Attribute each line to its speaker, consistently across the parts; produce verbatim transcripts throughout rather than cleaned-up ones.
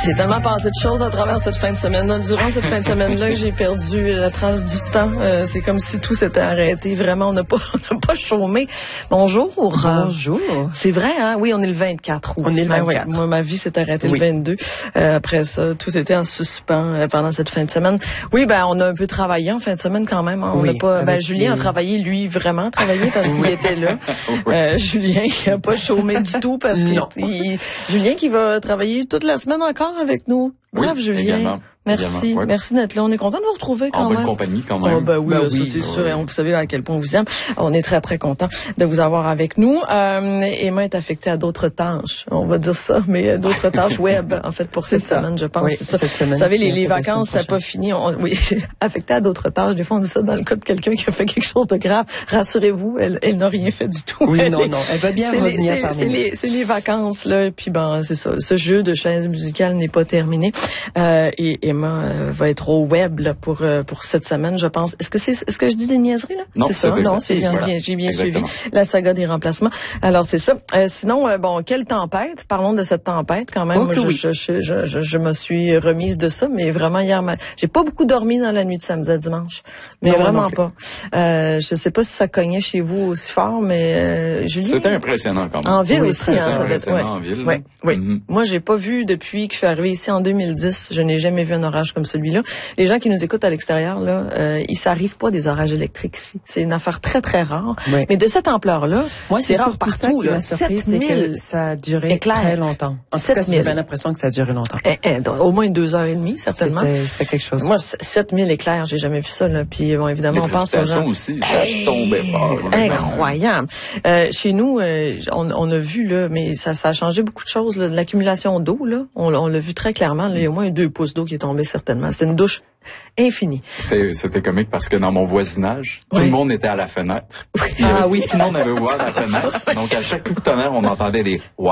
Speaker 1: Il y a tellement passé de choses à travers cette fin de semaine-là. Durant cette fin de semaine-là, j'ai perdu la trace du temps. Euh, c'est comme si tout s'était arrêté. Vraiment, on n'a pas, on n'a pas chômé. Bonjour.
Speaker 2: Bonjour.
Speaker 1: C'est vrai, hein? Oui, on est le vingt-quatre août.
Speaker 2: On est le vingt-quatre.
Speaker 1: Ah, ouais. Moi, ma vie s'est arrêtée oui. le vingt-deux. Euh, après ça, tout était en suspens euh, pendant cette fin de semaine. Oui, ben, on a un peu travaillé en fin de semaine quand même. Hein. On
Speaker 2: oui,
Speaker 1: n'a pas. Ben, Julien
Speaker 2: les...
Speaker 1: a travaillé, lui, vraiment travaillé parce qu'il était là.
Speaker 2: oui.
Speaker 1: euh, Julien, il n'a pas chômé du tout parce que Julien qui va travailler toute la semaine encore avec nous. Bravo,
Speaker 3: oui,
Speaker 1: Julien.
Speaker 3: Également.
Speaker 1: Merci,
Speaker 3: ouais.
Speaker 1: merci d'être là. On est content de vous retrouver quand
Speaker 3: en
Speaker 1: même.
Speaker 3: En bonne compagnie quand même.
Speaker 1: Oh, ben oui,
Speaker 2: ben
Speaker 1: là,
Speaker 2: oui
Speaker 1: ça c'est
Speaker 2: ben
Speaker 1: sûr.
Speaker 2: Oui.
Speaker 1: Et on, vous savez à quel point on vous aime. On est très très content de vous avoir avec nous. Euh, Emma est affectée à d'autres tâches, on va dire ça, mais d'autres tâches web en fait pour cette semaine, je pense.
Speaker 2: Oui,
Speaker 1: c'est ça.
Speaker 2: Cette semaine,
Speaker 1: vous savez, les, les vacances, ça n'a pas fini. On, oui, affectée à d'autres tâches. Des fois, on dit ça dans le cas de quelqu'un qui a fait quelque chose de grave. Rassurez-vous, elle, elle n'a rien fait du tout.
Speaker 2: Oui,
Speaker 1: elle
Speaker 2: non,
Speaker 1: est,
Speaker 2: non, elle va bien revenir
Speaker 1: les,
Speaker 2: parmi
Speaker 1: c'est
Speaker 2: nous.
Speaker 1: les, c'est les vacances là. Et puis ben, c'est ça. Ce jeu de chaises musicales n'est pas terminé. Euh, et Emma euh, va être au web là, pour euh, pour cette semaine, je pense. Est-ce que c'est est-ce que je dis des niaiseries là?
Speaker 3: Non,
Speaker 1: c'est ça.
Speaker 3: C'est
Speaker 1: non, c'est bien,
Speaker 3: voilà.
Speaker 1: bien j'ai bien
Speaker 3: Exactement.
Speaker 1: suivi la saga des remplacements. Alors c'est ça. Euh, sinon, euh, bon, quelle tempête? Parlons de cette tempête quand même.
Speaker 2: Oh,
Speaker 1: Moi,
Speaker 2: je,
Speaker 1: oui. je, je, je, je, je me suis remise de ça, mais vraiment hier, ma... j'ai pas beaucoup dormi dans la nuit de samedi à dimanche, mais non, vraiment pas. Euh, je sais pas si ça cognait chez vous aussi fort, mais euh, Julien.
Speaker 3: C'était impressionnant quand même.
Speaker 1: En ville
Speaker 3: oui,
Speaker 1: aussi, hein, ça va
Speaker 3: être. Ouais. En ville.
Speaker 1: Ouais, oui.
Speaker 3: Mm-hmm.
Speaker 1: Moi, j'ai pas vu depuis que je suis arrivée ici en deux mille dix. Je n'ai jamais vu un orage comme celui-là. Les gens qui nous écoutent à l'extérieur, là, euh, il s'arrive pas des orages électriques ici. C'est une affaire très très rare.
Speaker 2: Oui.
Speaker 1: Mais de cette ampleur-là,
Speaker 2: moi c'est,
Speaker 1: c'est
Speaker 2: surtout
Speaker 1: partout,
Speaker 2: ça qui m'a surpris, c'est que ça a duré
Speaker 1: éclairs.
Speaker 2: très longtemps. En tout cas, j'ai bien l'impression que ça a duré longtemps.
Speaker 1: Eh, eh, donc, au moins deux heures et demie, certainement.
Speaker 2: C'était, c'était quelque chose.
Speaker 1: Moi, sept mille éclairs, j'ai jamais vu ça. Là. Puis bon, évidemment,
Speaker 3: les
Speaker 1: on pense aux gens.
Speaker 3: aussi, ça hey, tombait fort.
Speaker 1: Incroyable. Euh, chez nous, euh, on, on a vu là, mais ça, ça a changé beaucoup de choses. Là, de l'accumulation d'eau, là, on, on l'a vu très clairement. Là, il y a au moins deux pouces d'eau qui est tombé certainement. C'était une douche infinie.
Speaker 3: C'est, c'était comique parce que dans mon voisinage, oui. tout le monde était à la fenêtre.
Speaker 1: Oui.
Speaker 3: Ah oui, tout le monde avait ouvert la fenêtre. Donc à chaque coup de tonnerre, on entendait des waouh.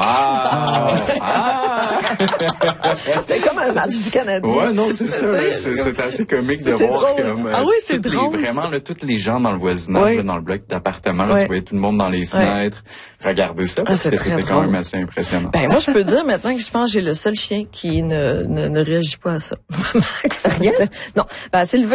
Speaker 3: Ah!
Speaker 1: C'était comme un match du Canadien.
Speaker 3: Ouais, non, c'est ça. Là, c'est, c'est assez comique de
Speaker 1: c'est
Speaker 3: voir
Speaker 1: drôle.
Speaker 3: comme
Speaker 1: ah oui, c'est
Speaker 3: toutes
Speaker 1: drôle.
Speaker 3: Les, vraiment là, tous les gens dans le voisinage,
Speaker 1: oui.
Speaker 3: là, dans le bloc d'appartements, là,
Speaker 1: oui.
Speaker 3: tu voyais tout le monde dans les fenêtres. Oui. Regarder ça parce ah, que c'était quand même assez impressionnant.
Speaker 1: Ben moi, je peux dire maintenant que je pense que j'ai le seul chien qui ne ne, ne réagit pas à ça. Max,
Speaker 2: rien.
Speaker 1: Non, ben c'est le